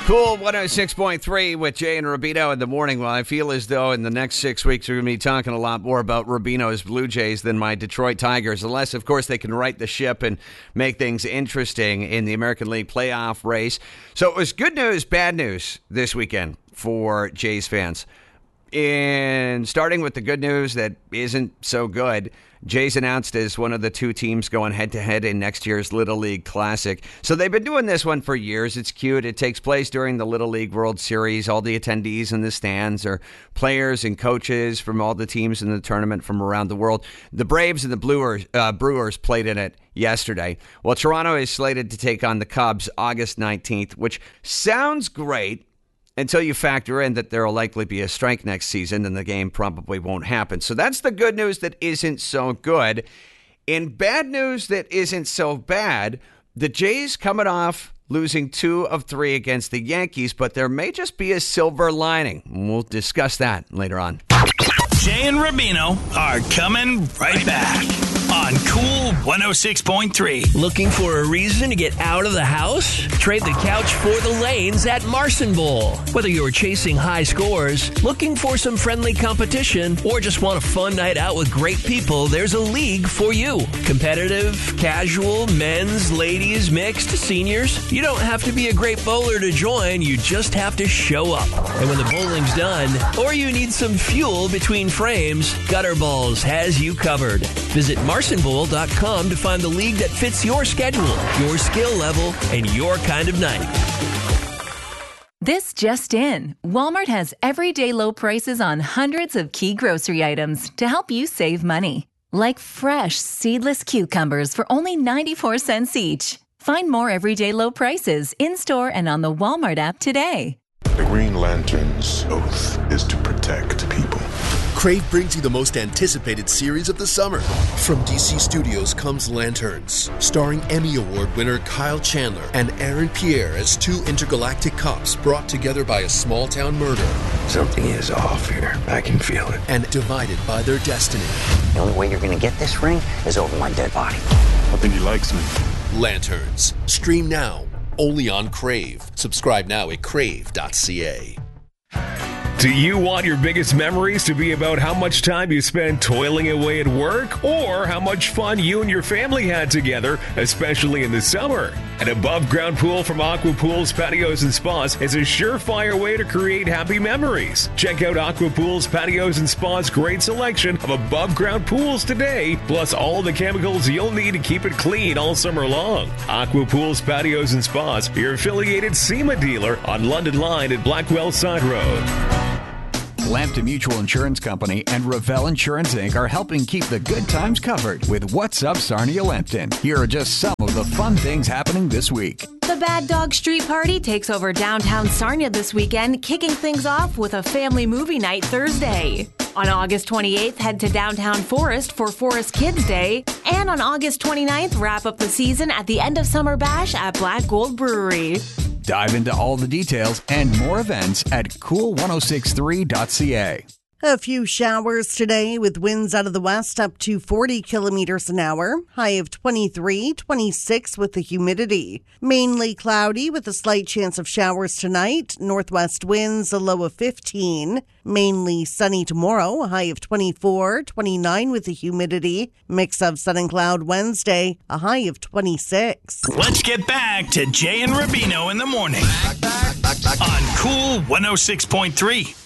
Cool 106.3 with Jay and Rubino in the morning. Well, I feel as though in the next 6 weeks we're going to be talking a lot more about Rubino's Blue Jays than my Detroit Tigers, unless, of course, they can right the ship and make things interesting in the American League playoff race. So it was good news, bad news this weekend for Jays fans. And starting with the good news that isn't so good, Jays announced as one of the two teams going head-to-head in next year's Little League Classic. So they've been doing this one for years. It's cute. It takes place during the Little League World Series. All the attendees in the stands are players and coaches from all the teams in the tournament from around the world. The Braves and the Brewers played in it yesterday. Well, Toronto is slated to take on the Cubs August 19th, which sounds great until you factor in that there will likely be a strike next season and the game probably won't happen. So that's the good news that isn't so good. In bad news that isn't so bad, the Jays coming off losing 2 of 3 against the Yankees, but there may just be a silver lining. We'll discuss that later on. Jay and Rubino are coming right back on Cool 106.3. Looking for a reason to get out of the house? Trade the couch for the lanes at Marson Bowl. Whether you're chasing high scores, looking for some friendly competition, or just want a fun night out with great people, there's a league for you. Competitive, casual, men's, ladies, mixed, seniors. You don't have to be a great bowler to join, you just have to show up. And when the bowling's done, or you need some fuel between frames, Gutter Balls has you covered. Visit MarsonBowl.com to find the league that fits your schedule, your skill level, and your kind of night. This just in. Walmart has everyday low prices on hundreds of key grocery items to help you save money. Like fresh, seedless cucumbers for only 94 cents each. Find more everyday low prices in-store and on the Walmart app today. The Green Lantern's oath is to protect people. Crave brings you the most anticipated series of the summer. From DC Studios comes Lanterns, starring Emmy Award winner Kyle Chandler and Aaron Pierre as 2 intergalactic cops brought together by a small-town murder. Something is off here. I can feel it. And divided by their destiny. The only way you're going to get this ring is over my dead body. I think he likes me. Lanterns. Stream now. Only on Crave. Subscribe now at crave.ca. Do you want your biggest memories to be about how much time you spend toiling away at work or how much fun you and your family had together, especially in the summer? An above-ground pool from Aqua Pools, Patios, and Spas is a surefire way to create happy memories. Check out Aqua Pools, Patios, and Spas' great selection of above-ground pools today, plus all the chemicals you'll need to keep it clean all summer long. Aqua Pools, Patios, and Spas, your affiliated SEMA dealer on London Line at Blackwell Side Road. Lambton Mutual Insurance Company and Revell Insurance Inc. are helping keep the good times covered with What's Up Sarnia Lambton. Here are just some of the fun things happening this week. The Bad Dog Street Party takes over downtown Sarnia this weekend, kicking things off with a family movie night Thursday. On August 28th, head to downtown Forest for Forest Kids Day. And on August 29th, wrap up the season at the End of Summer Bash at Black Gold Brewery. Dive into all the details and more events at cool1063.ca. A few showers today with winds out of the west up to 40 kilometers an hour. High of 23, 26 with the humidity. Mainly cloudy with a slight chance of showers tonight. Northwest winds, a low of 15. Mainly sunny tomorrow. A high of 24, 29 with the humidity. Mix of sun and cloud Wednesday. A high of 26. Let's get back to Jay and Rubino in the morning on Cool 106.3.